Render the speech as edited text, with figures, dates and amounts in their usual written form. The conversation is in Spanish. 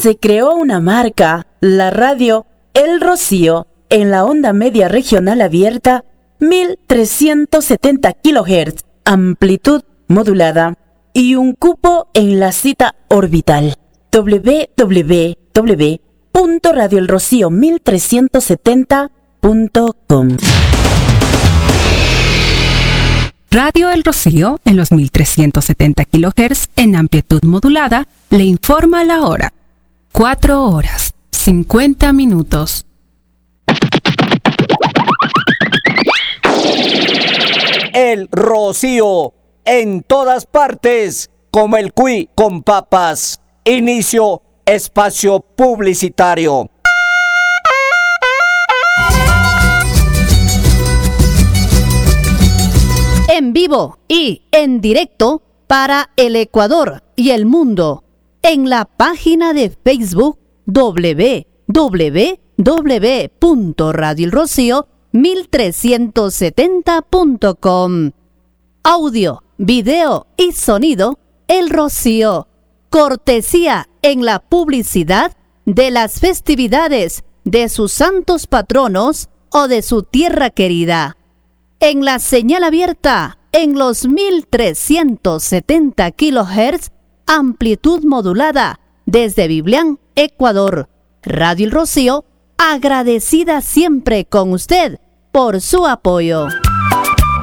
se creó una marca, la radio El Rocío, en la onda media regional abierta, 1370 kHz, amplitud modulada, y un cupo en la cita orbital www.radioelrocío1370.com. Radio El Rocío, en los 1370 kHz en amplitud modulada, le informa la hora. 4 horas, 50 minutos. El Rocío, en todas partes, como el cuy con papas. Inicio espacio publicitario. En vivo y en directo para el Ecuador y el mundo, en la página de Facebook www.radioelrocío1370.com. Audio, video y sonido El Rocío. Cortesía en la publicidad de las festividades de sus santos patronos o de su tierra querida. En la señal abierta, en los 1370 kHz, amplitud modulada, desde Biblián, Ecuador. Radio El Rocío, agradecida siempre con usted por su apoyo.